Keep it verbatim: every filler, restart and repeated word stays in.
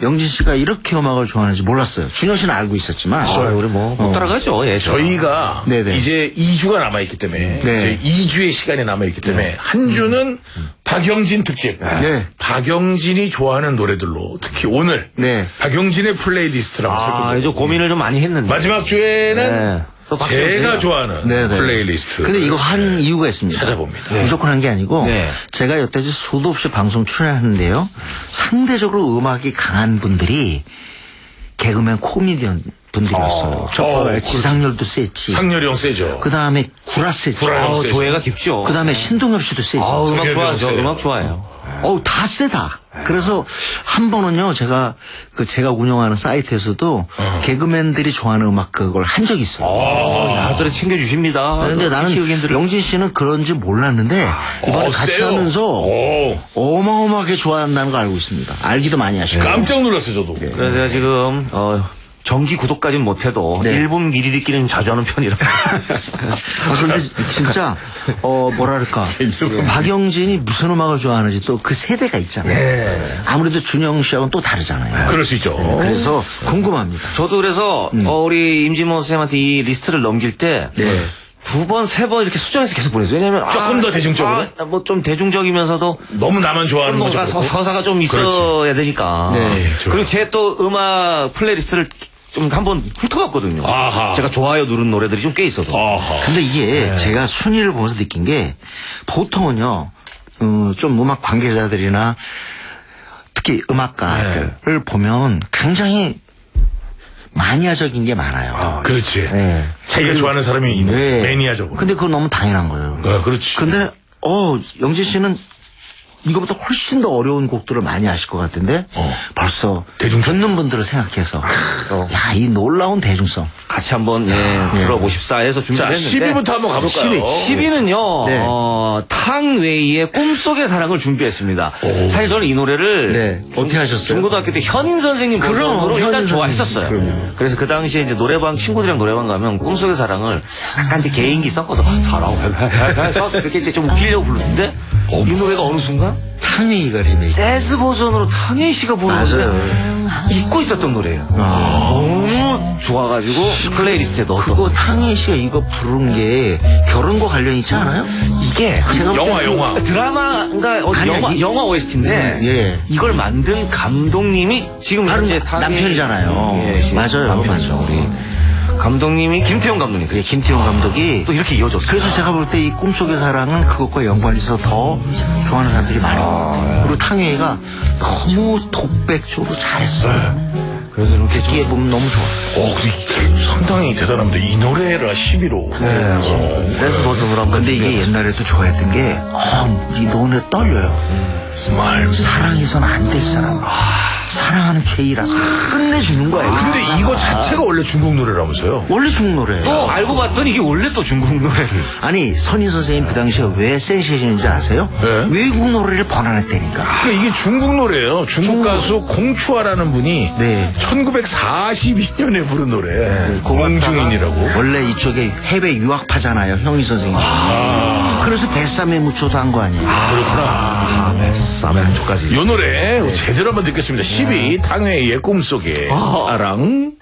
영진 씨가 이렇게 음악을 좋아하는지 몰랐어요. 준영 씨는 알고 있었지만. 아, 우리 뭐, 못 따라가죠. 예, 저희가 네네. 이제 이 주가 남아있기 때문에 네. 이제 이 주의 시간이 남아있기 때문에 네. 한 주는 박영진 특집. 네. 박영진이 좋아하는 노래들로 특히 오늘 네. 박영진의 플레이리스트를 한번 아, 살펴볼게요. 이제 고민을 좀 많이 했는데. 마지막 주에는 네. 또 제가 좋아하는 네네. 플레이리스트. 근데 이거 한 이유가 있습니다. 찾아봅니다. 네. 무조건 한 게 아니고 네. 제가 여태까지 수도 없이 방송 출연하는데요. 상대적으로 음악이 강한 분들이 개그맨 코미디언 분들이었어요. 아, 저 어, 지상렬도 셌지. 상렬이 형 세죠. 그 다음에 구라 셌죠. 구라 형 아, 세죠. 조예가 깊죠. 그 다음에 신동엽 씨도 세죠. 아, 음악 성현이 좋아하죠. 형 세요. 음악 좋아해요. 어우, 다 세다. 그래서 한 번은요, 제가 그 제가 운영하는 사이트에서도 어. 개그맨들이 좋아하는 음악 그걸 한 적이 있어요. 아, 야들이 챙겨주십니다. 근데 나는 의견들을. 영진 씨는 그런지 몰랐는데 이번에 어, 같이 세요. 하면서 오. 어마어마하게 좋아한다는 걸 알고 있습니다. 알기도 많이 하시고. 깜짝 놀랐어요, 저도. 그래서 제가 지금, 어, 정기 구독까지는 못해도 네. 일 분 미리 듣기는 자주 하는 편이라. 아, 근데 진짜, 어, 뭐랄까. 박영진이 무슨 음악을 좋아하는지 또 그 세대가 있잖아요. 아무래도 준영 씨하고는 또 다르잖아요. 그럴 수 있죠. 그래서 궁금합니다. 저도 그래서, 어, 우리 임진모 선생님한테 이 리스트를 넘길 때. 두 번, 세 번 이렇게 수정해서 계속 보냈어요. 왜냐면. 조금 아, 더 대중적으로? 아, 뭐 좀 대중적이면서도. 너무 나만 좋아하는 거죠. 뭔가 서- 서사가 좀 있어야 되니까. 네, 그리고 제 또 음악 플레이리스트를 좀 한번 훑어봤거든요. 아하. 제가 좋아요 누른 노래들이 좀 꽤 있어서. 아하. 근데 이게 제가 순위를 보면서 느낀 게 보통은요, 어, 좀 음악 관계자들이나 특히 음악가들을 보면 굉장히 마니아적인 게 많아요. 아, 그렇지. 네. 자기가 좋아하는 사람이 있는 네. 매니아적으로. 근데 그건 너무 당연한 거예요. 어, 그렇지. 근데, 어, 영진 씨는 이거보다 훨씬 더 어려운 곡들을 많이 하실 것 같은데 어. 벌써 대중성. 듣는 분들을 생각해서 야, 이 놀라운 대중성. 같이 한번 예, 들어보십사 해서 준비를 자, 했는데. 십 위부터 한번 가볼까요? 십 위는요. 네. 어, 탕웨이의 꿈속의 사랑을 준비했습니다. 사실 저는 이 노래를 네. 어떻게 하셨어요? 중고등학교 때 현인 선생님 그럼, 버전으로 일단 현인 좋아했었어요. 선생님. 그럼요. 그래서 그 당시에 이제 노래방 친구들이랑 노래방 가면 꿈속의 사랑을 약간 이제 개인기 섞어서 사랑 써서 이렇게 이제 좀 웃기려고 부르는데 이 노래가 어느 순간 탕웨이가 리메이크. 재즈 버전으로 탕웨이 씨가 부르는데 맞아요. 잊고 있었던 노래예요. 너무 좋아가지고 플레이리스트에 넣었어. 그거 탕웨이 씨가 이거 부른 게 결혼과 관련 있지 않아요? 이게 제가 영화, 볼 때 영화. 드라마인가 어디 아니야, 영화 이- 영화 오에스티인데 음, 예. 이걸 만든 감독님이 지금 바로 현재 남편이잖아요. 예, 지금 맞아요, 남편이죠. 맞아요. 우리 감독님이 김태형 감독님. 예, 김태형 감독이 또 이렇게 이어졌어요. 그래서 제가 볼 때 이 꿈속의 사랑은 그것과 연관이 있어서 더 좋아하는 사람들이 많은 것 같아요. 그리고 탕웨이가 너무 독백적으로 잘했어요. 그래서 이렇게 좀 듣기에 보면 너무 좋아. 어, 근데 상당히 대단합니다. 이 노래라 십 위로. 댄스 버전으로 한번. 근데 이게 옛날에도 좋아했던 게, 어, 이 노래 떨려요. 말, 사랑해서는 안 될 사람. 사랑하는 죄이라서 끝내주는 거예요. 근데 이거 자체가 원래 중국 노래라면서요? 원래 중국 노래예요. 또 알고 봤더니 이게 원래 또 중국 노래를. 아니, 선희 선생님 그 당시에 왜 센세이션인지 아세요? 네. 외국 노래를 번안했다니까. 그러니까 이게 중국 노래예요. 중국 가수 공추아라는 분이 네. 천구백사십이 년에 부른 노래. 그거 공중인이라고. 원래 이쪽에 해외 유학파잖아요, 형희 선생님. 그래서 뱃삼에 묻혀도 한 거 아니에요. 그렇구나. 쌈에 한초까지. 이 노래 제대로 한번 듣겠습니다. 십 위 탕웨이의 꿈속의 사랑.